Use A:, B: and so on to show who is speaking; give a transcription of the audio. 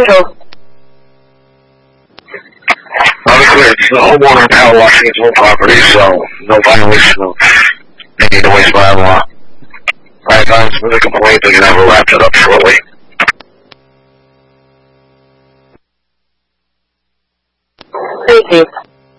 A: Central.
B: Clear. It's the homeowner power washing his own property, so no violation of any noise bylaw. Alright, guys, with a complaint, they can have her wrapped it up shortly.
A: Thank you.